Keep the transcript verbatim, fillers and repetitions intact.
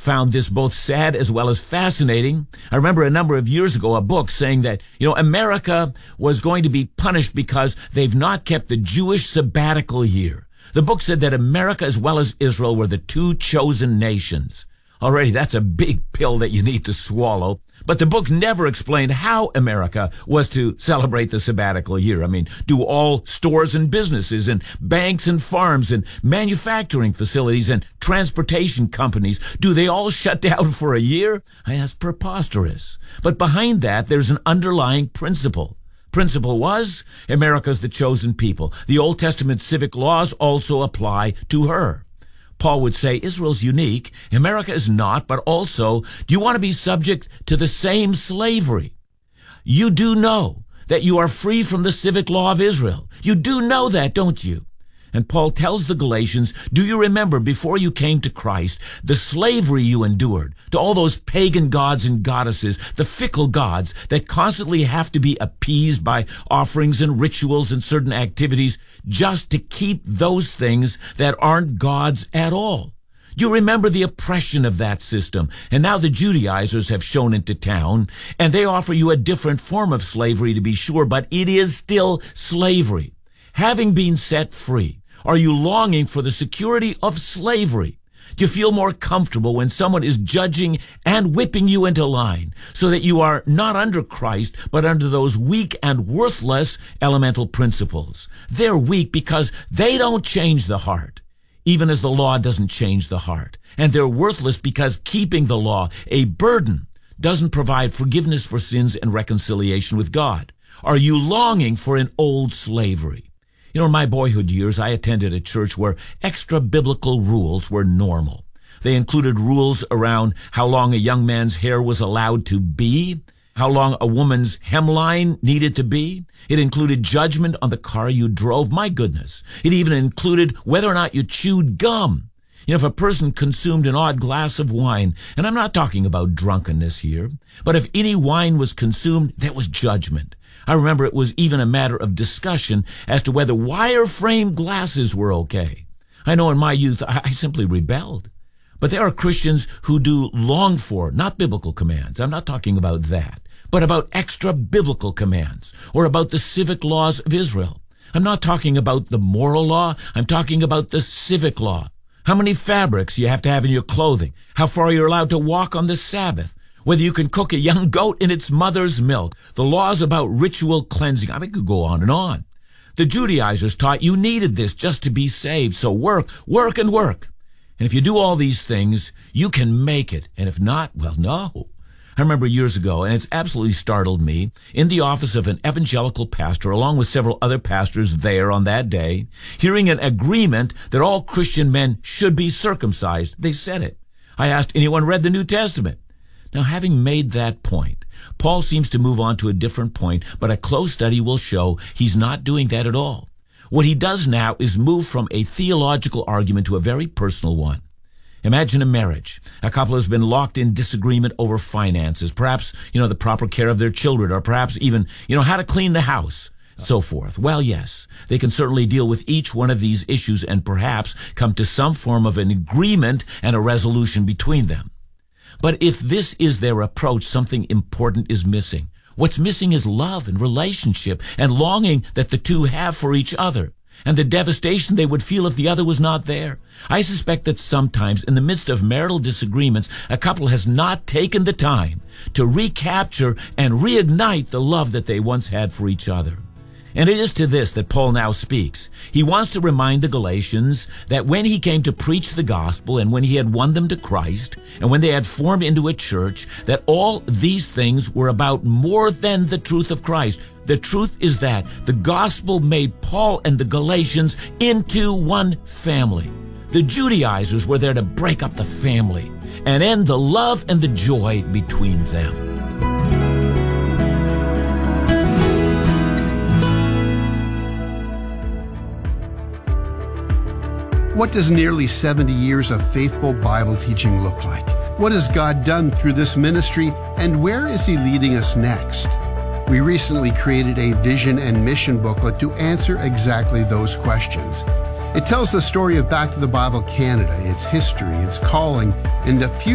found this both sad as well as fascinating. I remember a number of years ago a book saying that, you know, America was going to be punished because they've not kept the Jewish sabbatical year. The book said that America as well as Israel were the two chosen nations. Already, that's a big pill that you need to swallow. But the book never explained how America was to celebrate the sabbatical year. I mean, do all stores and businesses and banks and farms and manufacturing facilities and transportation companies, do they all shut down for a year? I mean, that's preposterous. But behind that, there's an underlying principle. Principle was, America's the chosen people. The Old Testament civic laws also apply to her. Paul would say, Israel's unique, America is not, but also, do you want to be subject to the same slavery? You do know that you are free from the civic law of Israel. You do know that, don't you? And Paul tells the Galatians, do you remember before you came to Christ, the slavery you endured to all those pagan gods and goddesses, the fickle gods that constantly have to be appeased by offerings and rituals and certain activities just to keep those things that aren't gods at all? Do you remember the oppression of that system? And now the Judaizers have shown into town, and they offer you a different form of slavery, to be sure, but it is still slavery. Having been set free, are you longing for the security of slavery? Do you feel more comfortable when someone is judging and whipping you into line so that you are not under Christ, but under those weak and worthless elemental principles? They're weak because they don't change the heart, even as the law doesn't change the heart. And they're worthless because keeping the law, a burden, doesn't provide forgiveness for sins and reconciliation with God. Are you longing for an old slavery? You know, in my boyhood years, I attended a church where extra-biblical rules were normal. They included rules around how long a young man's hair was allowed to be, how long a woman's hemline needed to be. It included judgment on the car you drove. My goodness. It even included whether or not you chewed gum. You know, if a person consumed an odd glass of wine, and I'm not talking about drunkenness here, but if any wine was consumed, there was judgment. I remember it was even a matter of discussion as to whether wire-frame glasses were okay. I know in my youth, I simply rebelled. But there are Christians who do long for, not biblical commands. I'm not talking about that, but about extra-biblical commands, or about the civic laws of Israel. I'm not talking about the moral law. I'm talking about the civic law. How many fabrics you have to have in your clothing, how far you're allowed to walk on the Sabbath, whether you can cook a young goat in its mother's milk, the laws about ritual cleansing. I mean, it could go on and on. The Judaizers taught you needed this just to be saved, so work, work, and work. And if you do all these things, you can make it. And if not, well, no. I remember years ago, and it's absolutely startled me, in the office of an evangelical pastor, along with several other pastors there on that day, hearing an agreement that all Christian men should be circumcised. They said it. I asked, anyone read the New Testament? Now, having made that point, Paul seems to move on to a different point, but a close study will show he's not doing that at all. What he does now is move from a theological argument to a very personal one. Imagine a marriage. A couple has been locked in disagreement over finances, perhaps, you know, the proper care of their children, or perhaps even, you know, how to clean the house, so forth. Well, yes, they can certainly deal with each one of these issues and perhaps come to some form of an agreement and a resolution between them. But if this is their approach, something important is missing. What's missing is love and relationship and longing that the two have for each other, and the devastation they would feel if the other was not there. I suspect that sometimes in the midst of marital disagreements, a couple has not taken the time to recapture and reignite the love that they once had for each other. And it is to this that Paul now speaks. He wants to remind the Galatians that when he came to preach the gospel and when he had won them to Christ and when they had formed into a church, that all these things were about more than the truth of Christ. The truth is that the gospel made Paul and the Galatians into one family. The Judaizers were there to break up the family and end the love and the joy between them. What does nearly seventy years of faithful Bible teaching look like? What has God done through this ministry, and where is He leading us next? We recently created a vision and mission booklet to answer exactly those questions. It tells the story of Back to the Bible Canada, its history, its calling, and the future